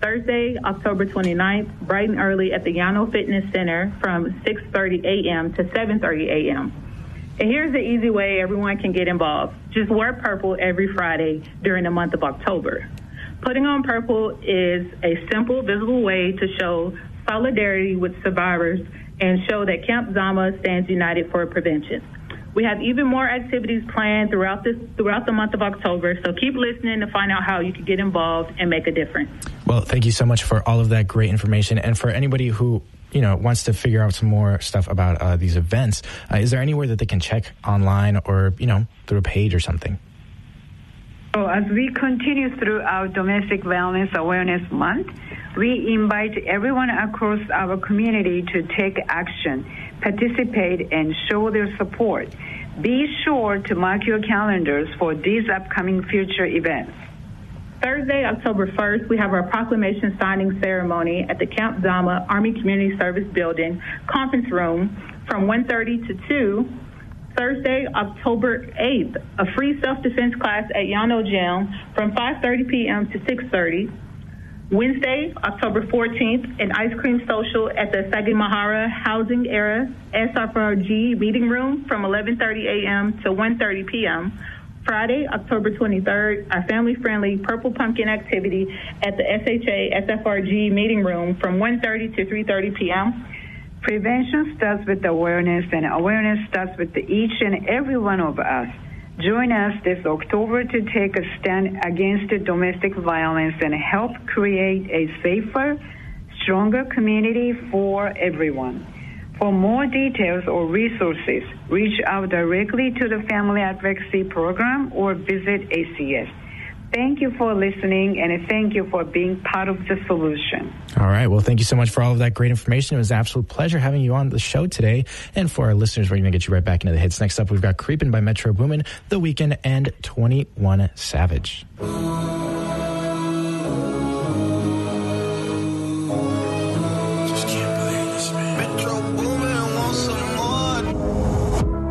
Thursday, October 29th, bright and early at the Yano Fitness Center from 6:30 a.m. to 7:30 a.m. And here's the easy way everyone can get involved. Just wear purple every Friday during the month of October. Putting on purple is a simple, visible way to show solidarity with survivors and show that Camp Zama stands united for prevention. We have even more activities planned throughout the month of October, so keep listening to find out how you can get involved and make a difference. Well, thank you so much for all of that great information. And for anybody who wants to figure out some more stuff about these events, is there anywhere that they can check online or, through a page or something? So as we continue through our Domestic Violence Awareness Month, we invite everyone across our community to take action, participate, and show their support. Be sure to mark your calendars for these upcoming future events. Thursday, October 1st, we have our proclamation signing ceremony at the Camp Zama Army Community Service Building Conference Room from 1:30 to 2. Thursday, October 8th, a free self-defense class at Yano Gym from 5:30 p.m. to 6:30. Wednesday, October 14th, an ice cream social at the Sagamihara Housing Era SFRG meeting room from 11:30 a.m. to 1:30 p.m. Friday, October 23rd, a family-friendly Purple Pumpkin activity at the SHA SFRG meeting room from 1:30 to 3:30 p.m. Prevention starts with awareness, and awareness starts with each and every one of us. Join us this October to take a stand against domestic violence and help create a safer, stronger community for everyone. For more details or resources, reach out directly to the Family Advocacy Program or visit ACS. Thank you for listening, and thank you for being part of the solution. All right. Well, thank you so much for all of that great information. It was an absolute pleasure having you on the show today. And for our listeners, we're going to get you right back into the hits. Next up, we've got Creepin' by Metro Boomin, The Weeknd, and 21 Savage.